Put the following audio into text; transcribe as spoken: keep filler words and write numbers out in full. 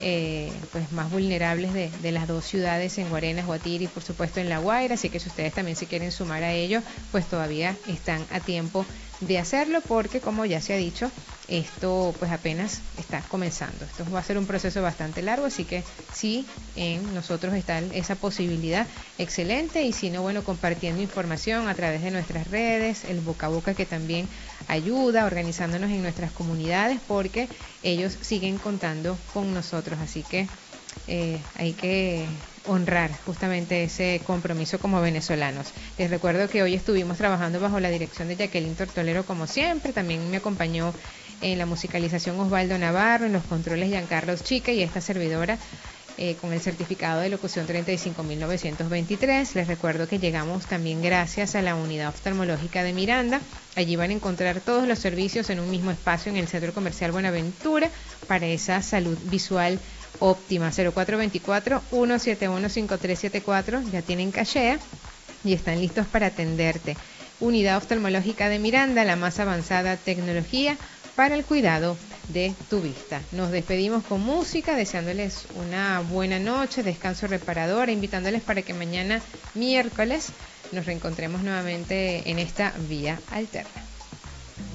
eh, pues más vulnerables de, de las dos ciudades, en Guarenas, Guatire y por supuesto en La Guaira, así que si ustedes también se quieren sumar a ello, pues todavía están a tiempo de hacerlo, porque como ya se ha dicho, esto pues apenas está comenzando. Esto va a ser un proceso bastante largo, así que sí, en nosotros está esa posibilidad, excelente, y si no, bueno, compartiendo información a través de nuestras redes, el boca a boca que también ayuda, organizándonos en nuestras comunidades, porque ellos siguen contando con nosotros, así que eh, hay que honrar justamente ese compromiso como venezolanos. Les recuerdo que hoy estuvimos trabajando bajo la dirección de Jacqueline Tortolero, como siempre. También me acompañó en la musicalización Osvaldo Navarro, en los controles Giancarlos Chica y esta servidora eh, con el certificado de locución treinta y cinco mil novecientos veintitrés. Les recuerdo que llegamos también gracias a la unidad oftalmológica de Miranda. Allí van a encontrar todos los servicios en un mismo espacio en el Centro Comercial Buenaventura para esa salud visual óptima. Cero cuatro dos cuatro, uno siete uno, cinco tres siete cuatro, ya tienen cachea y están listos para atenderte. Unidad oftalmológica de Miranda, la más avanzada tecnología para el cuidado de tu vista. Nos despedimos con música, deseándoles una buena noche, descanso reparador, e invitándoles para que mañana miércoles nos reencontremos nuevamente en esta vía alterna.